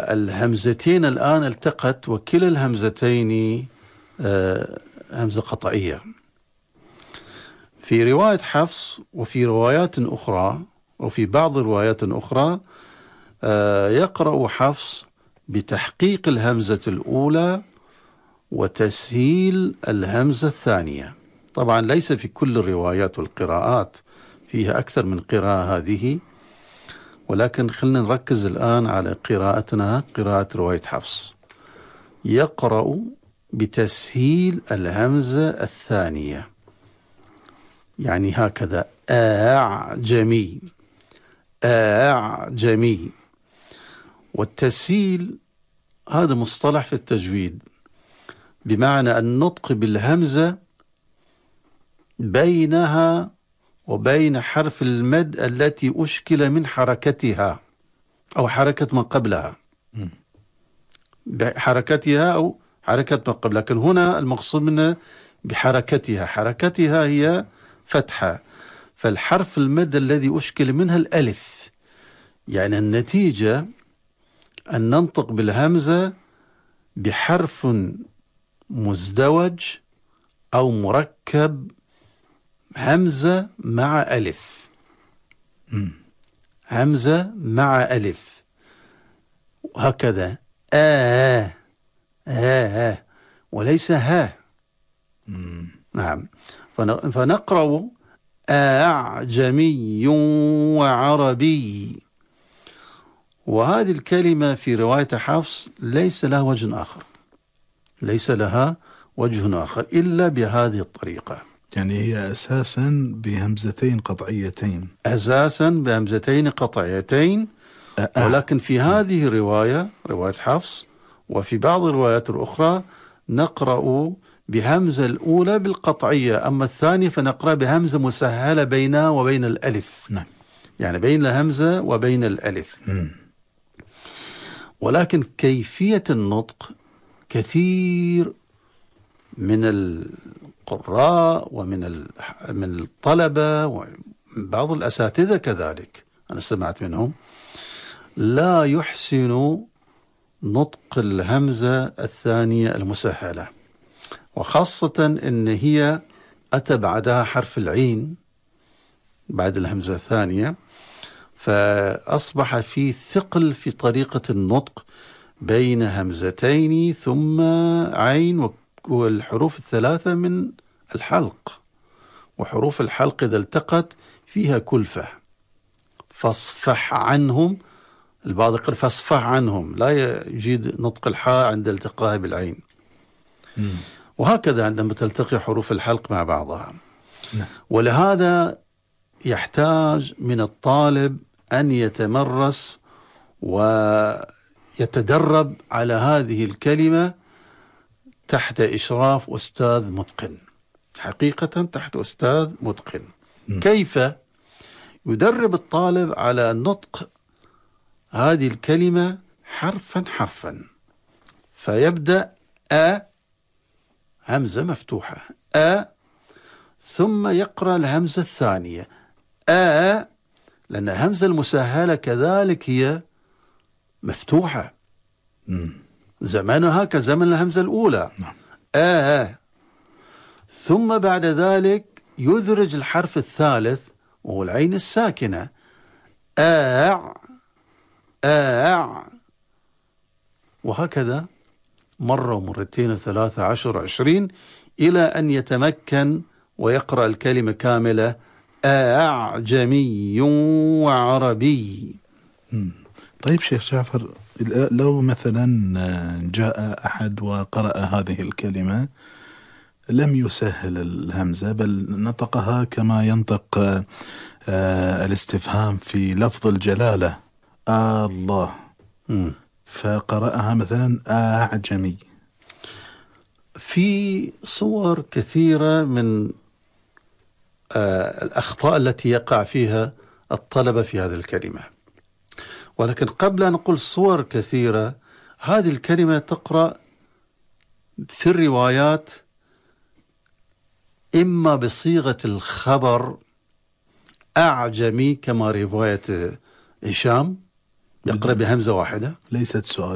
والهمزتين الآن التقت، وكلا الهمزتين همزة قطعية. في رواية حفص وفي روايات أخرى وفي بعض الروايات الأخرى يقرأ حفص بتحقيق الهمزة الأولى وتسهيل الهمزة الثانية. طبعا ليس في كل الروايات والقراءات، فيها أكثر من قراءة هذه، ولكن خلنا نركز الآن على قراءتنا، قراءة رواية حفص. يقرأ بتسهيل الهمزة الثانية، يعني هكذا: أعجمي أعجمي. والتسهيل هذا مصطلح في التجويد، بمعنى النطق بالهمزة بينها وبين حرف المد التي أشكل من حركتها أو حركة ما قبلها، بحركتها أو حركة ما قبلها، لكن هنا المقصود منها بحركتها. حركتها هي فتحة، فالحرف المد الذي أشكل منها الألف، يعني النتيجة أن ننطق بالهمزة بحرف مزدوج أو مركب، همزة مع ألف، همزة مع ألف، وهكذا وليس ها. نعم. فنقرأ أعجمي وعربي. وهذه الكلمة في رواية حفص ليس لها وجه آخر، ليس لها وجه آخر إلا بهذه الطريقة. يعني هي أساسا بهمزتين قطعيتين، أساسا بهمزتين قطعيتين. ولكن في هذه الرواية، رواية حفص، وفي بعض الروايات الأخرى نقرأ بهمزة الأولى بالقطعية، أما الثانية فنقرأ بهمزة مسهلة بينها وبين الألف. نعم. يعني بين الهمزة وبين الألف. ولكن كيفية النطق كثير من القراء ومن الطلبة ومن بعض الأساتذة كذلك، أنا سمعت منهم، لا يحسن نطق الهمزة الثانية المسهلة، وخاصة إن هي أتى بعدها حرف العين بعد الهمزة الثانية، فأصبح في ثقل في طريقة النطق بين همزتين ثم عين، والحروف الثلاثة من الحلق، وحروف الحلق إذا التقت فيها كلفة. فاصفح عنهم، البعض يقول فاصفح عنهم، لا يجيد نطق الحاء عند التقائها بالعين. وهكذا عندما تلتقي حروف الحلق مع بعضها. ولهذا يحتاج من الطالب أن يتمرس ويتدرب على هذه الكلمة تحت إشراف أستاذ متقن، حقيقة تحت أستاذ متقن. كيف يدرب الطالب على نطق هذه الكلمة حرفا حرفا؟ فيبدأ همزة مفتوحة ثم يقرأ الهمزة الثانية لأن الهمزة المسهلة كذلك هي مفتوحة، زمانها كزمن الهمزة الأولى. ثم بعد ذلك يدرج الحرف الثالث وهو العين الساكنة، وهكذا مرة ومرتين وثلاثة 10 20 إلى أن يتمكن ويقرأ الكلمة كاملة: أعجمي وعربي. طيب شيخ جعفر، لو مثلا جاء أحد وقرأ هذه الكلمة لم يسهل الهمزة بل نطقها كما ينطق الاستفهام في لفظ الجلالة الله، فقرأها مثلا أعجمي، في صور كثيرة من الأخطاء التي يقع فيها الطلبة في هذه الكلمة. ولكن قبل أن نقول صور كثيرة، هذه الكلمة تقرأ في الروايات إما بصيغة الخبر أعجمي كما رواية هشام يقرأ بهمزة واحدة، ليست سؤال